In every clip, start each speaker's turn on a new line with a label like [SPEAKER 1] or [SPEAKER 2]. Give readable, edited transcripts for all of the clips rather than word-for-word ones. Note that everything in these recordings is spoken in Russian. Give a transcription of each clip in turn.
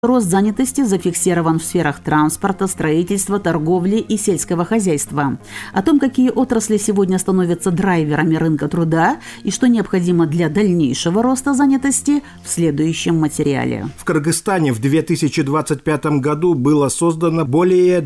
[SPEAKER 1] Рост занятости зафиксирован в сферах транспорта, строительства, торговли и сельского хозяйства. О том, какие отрасли сегодня становятся драйверами рынка труда и что необходимо для дальнейшего роста занятости, в следующем материале.
[SPEAKER 2] В Кыргызстане в 2025 году было создано более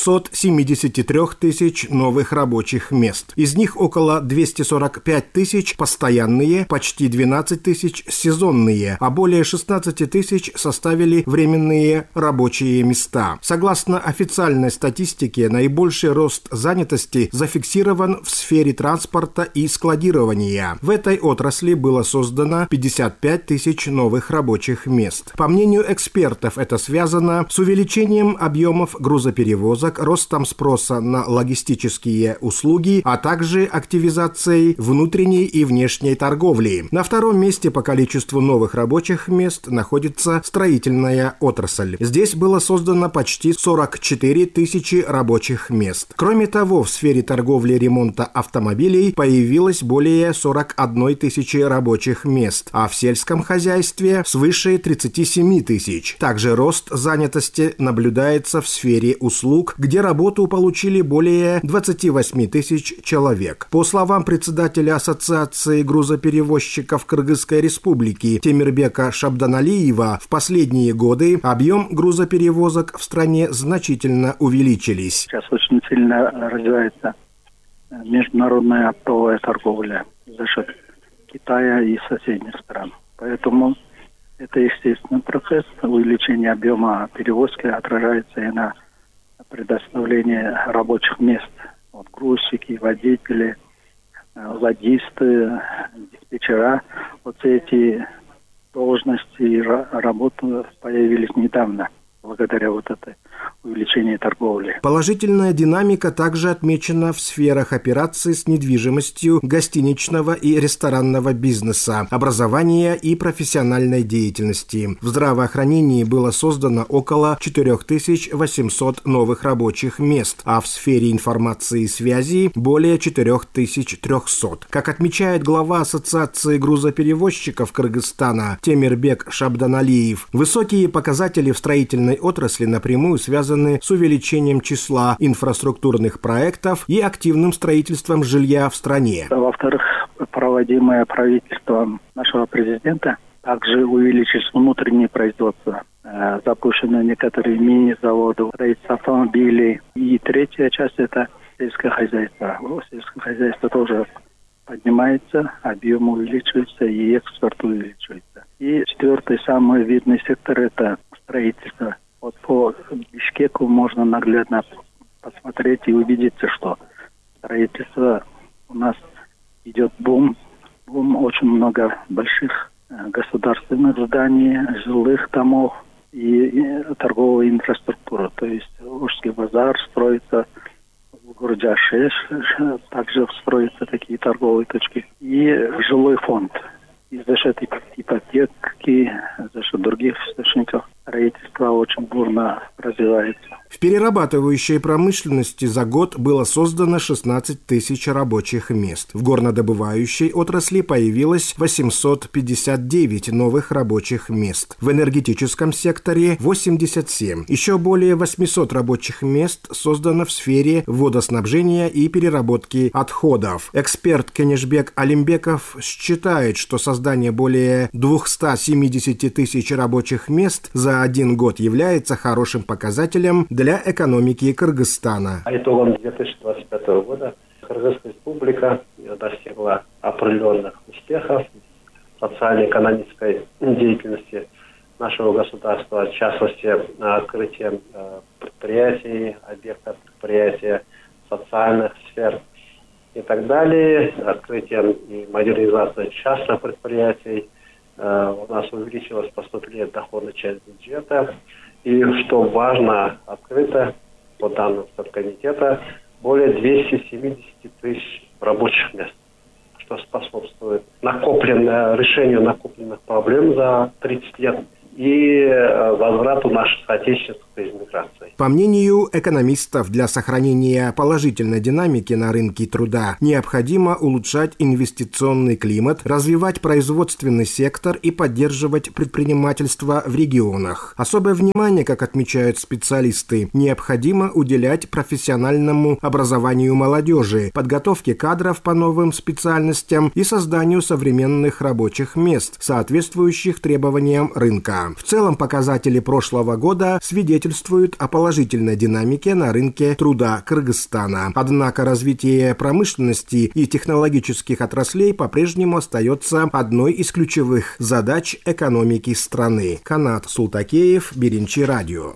[SPEAKER 2] 273 тысяч новых рабочих мест. Из них около 245 тысяч постоянные, почти 12 тысяч сезонные, а более 16 тысяч составили временные рабочие места. Согласно официальной статистике, наибольший рост занятости зафиксирован в сфере транспорта и складирования. В этой отрасли было создано 55 тысяч новых рабочих мест. По мнению экспертов, это связано с увеличением объемов грузоперевозок, ростом спроса на логистические услуги, а также активизацией внутренней и внешней торговли. На втором месте по количеству новых рабочих мест находится строительная отрасль. Здесь было создано почти 44 тысячи рабочих мест. Кроме того, в сфере торговли и ремонта автомобилей появилось более 41 тысячи рабочих мест, а в сельском хозяйстве свыше 37 тысяч. Также рост занятости наблюдается в сфере услуг, где работу получили более 28 тысяч человек. По словам председателя Ассоциации грузоперевозчиков Кыргызской Республики Темирбека Шабданалиева, в последние годы объем грузоперевозок в стране значительно увеличились.
[SPEAKER 3] Сейчас очень сильно развивается международная оптовая торговля за счет Китая и соседних стран. Поэтому это естественный процесс. Увеличение объема перевозки отражается и на предоставлении рабочих мест. Вот грузчики, водители, логисты, диспетчера. Вот эти должности и работы появились недавно, благодаря вот этой увеличению торговли.
[SPEAKER 2] Положительная динамика также отмечена в сферах операций с недвижимостью, гостиничного и ресторанного бизнеса, образования и профессиональной деятельности. В здравоохранении было создано около 4800 новых рабочих мест, а в сфере информации и связи более 4300. Как отмечает глава Ассоциации грузоперевозчиков Кыргызстана Темирбек Шабданалиев, высокие показатели в строительной отрасли напрямую связаны с увеличением числа инфраструктурных проектов и активным строительством жилья в стране.
[SPEAKER 3] Во-вторых, проводимое правительством нашего президента также увеличилось внутреннее производство. Запущены некоторые мини-заводы, строительство автомобилей. И третья часть – это сельское хозяйство. Сельское хозяйство тоже поднимается, объем увеличивается и экспорт увеличивается. И четвертый, самый видный сектор – это строительство. Вот по Бишкеку можно наглядно посмотреть и убедиться, что строительство у нас идет бум. Очень много больших государственных зданий, жилых домов и торговой инфраструктуры. То есть Ужский базар строится, в городе Ашеш также строятся такие торговые точки. И жилой фонд. И за счет ипотеки, за счет других источников строительство очень бурно развивается.
[SPEAKER 2] В перерабатывающей промышленности за год было создано 16 тысяч рабочих мест. В горнодобывающей отрасли появилось 859 новых рабочих мест. В энергетическом секторе 87. Еще более 800 рабочих мест создано в сфере водоснабжения и переработки отходов. Эксперт Кенешбек Алимбеков считает, что создание более 270 тысяч рабочих мест за один год является хорошим показателем для экономики Кыргызстана.
[SPEAKER 4] Итогом 2025 года Кыргызская республика достигла определенных успехов в социально-экономической деятельности нашего государства, в частности, открытием предприятий, объектов предприятия, социальных сфер и так далее, открытием и модернизацией частных предприятий. У нас увеличилась поступление доходной части бюджета. И, что важно, открыто, по данным Совкомитета, более 270 тысяч рабочих мест, что способствует решению накопленных проблем за 30 лет и возврату наших соотечественников из миграции.
[SPEAKER 2] По мнению экономистов, для сохранения положительной динамики на рынке труда необходимо улучшать инвестиционный климат, развивать производственный сектор и поддерживать предпринимательство в регионах. Особое внимание, как отмечают специалисты, необходимо уделять профессиональному образованию молодежи, подготовке кадров по новым специальностям и созданию современных рабочих мест, соответствующих требованиям рынка. В целом, показатели прошлого года свидетельствуют о положительной динамике на рынке труда Кыргызстана. Однако развитие промышленности и технологических отраслей по-прежнему остается одной из ключевых задач экономики страны. Канат Султакеев, Биринчи радио.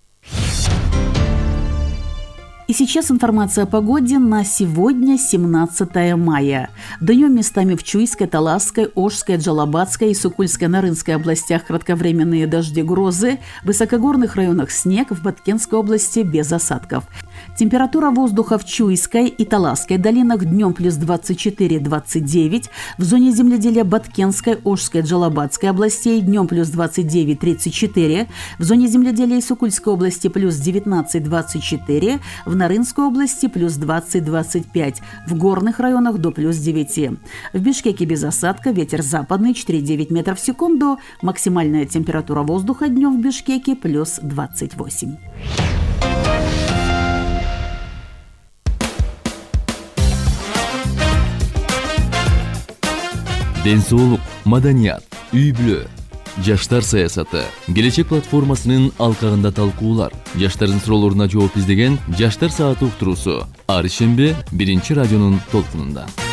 [SPEAKER 1] И сейчас информация о погоде на сегодня, 17 мая. Днем местами в Чуйской, Таласской, Ошской, Джалабатской и Сукульско-Нарынской областях кратковременные дожди, грозы, в высокогорных районах снег, в Баткенской области без осадков. Температура воздуха в Чуйской и Таласской долинах днем плюс 24-29, в зоне земледелия Баткенской, Ошской, Джалабатской областей днем плюс 29-34, в зоне земледелия и Сукульской области плюс 19-24, в Нарынской области плюс 20-25, в горных районах до плюс 9. В Бишкеке без осадка, ветер западный 4,9 метров в секунду, максимальная температура воздуха днем в Бишкеке плюс 28.
[SPEAKER 5] Ден соолук, маданият, үй-бүлө, жаштар саясаты, келечек платформасынын алкагында талкуулар, жаштардын суроолоруна жооп издеген жаштар сааты уктуруусу ар шембе Биринчи радионун толкунунда.